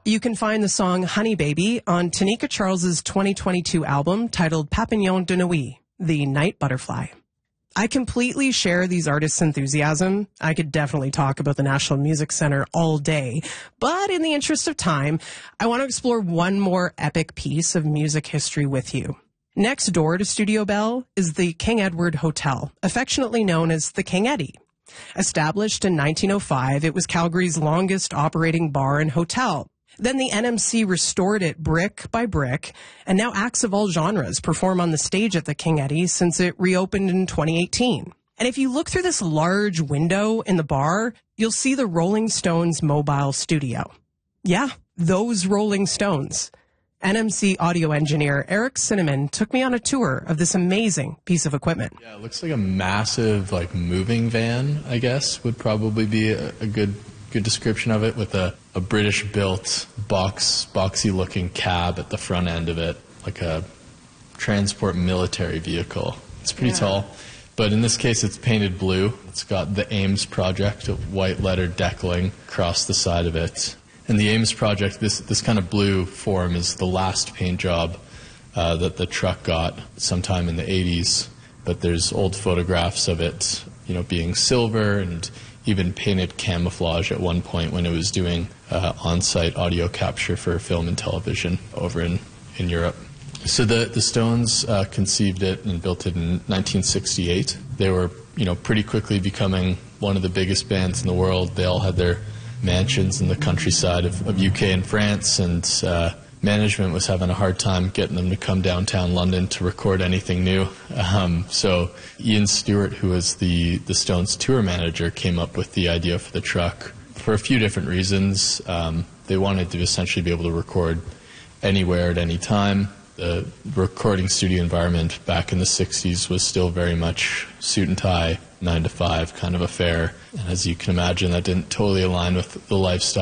You can find the song Honey Baby on Tanika Charles's 2022 album titled Papillon de Nuit, The Night Butterfly. I completely share these artists' enthusiasm. I could definitely talk about the National Music Center all day, but in the interest of time, I want to explore one more epic piece of music history with you. Next door to Studio Bell is the King Edward Hotel, affectionately known as the King Eddie. Established in 1905, it was Calgary's longest operating bar and hotel. Then the NMC restored it brick by brick, and now acts of all genres perform on the stage at the King Eddie since it reopened in 2018. And if you look through this large window in the bar, you'll see the Rolling Stones mobile studio. Yeah, those Rolling Stones. NMC audio engineer Eric Cinnamon took me on a tour of this amazing piece of equipment. Yeah, it looks like a massive, moving van, I guess, would probably be a good description of it, with a British-built, boxy-looking cab at the front end of it, like a transport military vehicle. It's pretty tall, but in this case it's painted blue. It's got the Ames Project, a white-lettered deckling across the side of it. And the Ames Project, this kind of blue form, is the last paint job that the truck got sometime in the 80s, but there's old photographs of it, being silver and even painted camouflage at one point when it was doing on-site audio capture for film and television over in Europe. So the Stones conceived it and built it in 1968. They were, pretty quickly becoming one of the biggest bands in the world. They all had their mansions in the countryside of UK and France, and management was having a hard time getting them to come downtown London to record anything new. So Ian Stewart, who was the Stones tour manager, came up with the idea for the truck for a few different reasons. They wanted to essentially be able to record anywhere at any time. The recording studio environment back in the 60s was still very much suit and tie, 9 to 5 kind of affair. And as you can imagine, that didn't totally align with the lifestyle